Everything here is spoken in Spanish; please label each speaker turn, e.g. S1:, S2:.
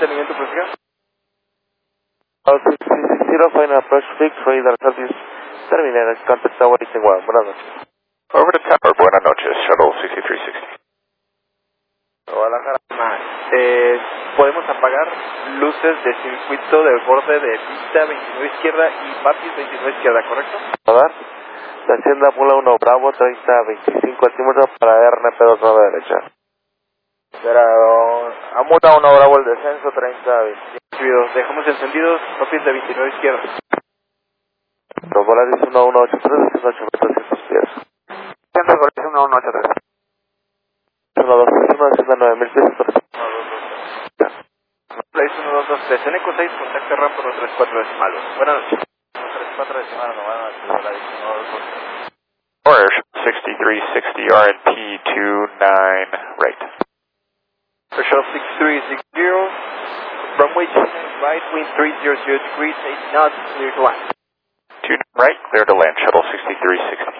S1: mantenimiento presión.
S2: 0 final approach fix, radar service terminated, contact tower is in 1, buenas noches.
S3: Over to tower, buenas noches, shuttle 6360.
S2: Guadalajara.
S1: Podemos apagar luces de circuito del borde de pista 29 izquierda y Batis 29 izquierda, ¿correcto?
S2: Radar, la hacienda Mula 1 Bravo 30-25 altímetros para RNP29 derecha.
S1: Pero Amula 1 Bravo el descenso 30-25. Dejamos encendidos Batis de 29 izquierda.
S2: Los Volaris 1183, 18 metros 100 pies.
S1: Centro Volaris 1183.
S2: 1231, hacienda 9000 pies.
S1: 123, Eneco 6, contacto RAM por 34 decimales. Buenas noches. 34 decimales, no van a noches, Volaris 123.
S3: Or 6360 RNP 29 right.
S1: Shuttle 6360, runway 29 right, wind 300 degrees, 8 knots, clear to land.
S3: 2 right, clear to land, shuttle 6360.